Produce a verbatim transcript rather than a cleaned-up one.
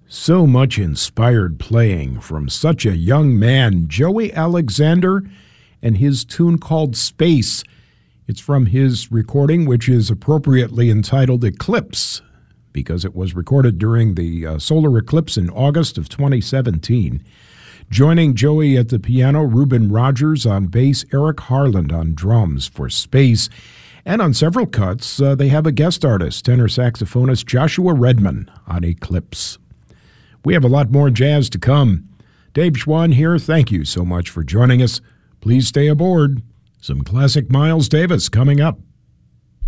So much inspired playing from such a young man, Joey Alexander, and his tune called Space. It's from his recording, which is appropriately entitled Eclipse, because it was recorded during the uh, solar eclipse in August of twenty seventeen. Joining Joey at the piano, Ruben Rogers on bass, Eric Harland on drums for Space. And on several cuts, uh, they have a guest artist, tenor saxophonist Joshua Redman on Eclipse. We have a lot more jazz to come. Dave Schwann here. Thank you so much for joining us. Please stay aboard. Some classic Miles Davis coming up.